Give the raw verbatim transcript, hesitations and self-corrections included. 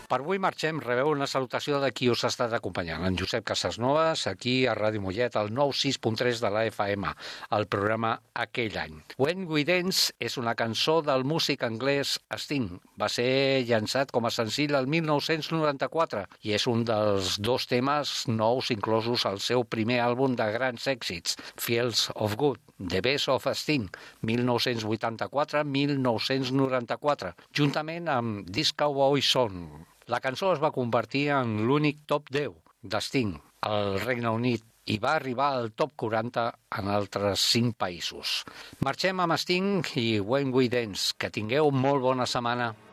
Per avui marxem, rebeu una salutació de qui us ha estat acompanyant. En Josep Casasnovas, aquí a Ràdio Mollet, al nou sis punt tres de la F M, el programa Aquell any. When We Dance és una cançó del músic anglès Sting. Va ser llançat com a senzill el mil nou-cents noranta-quatre i és un dels dos temes nous inclosos al seu primer àlbum de grans èxits, Fields of Good, The Best of Sting, mil nou-cents vuitanta-quatre a mil nou-cents noranta-quatre, juntament amb This Cowboy Song. La cançó es va convertir en l'únic top deu de Sting al Regne Unit i va arribar al top quaranta en altres cinc països. Marxem amb Sting i When We Dance. Que tingueu molt bona setmana.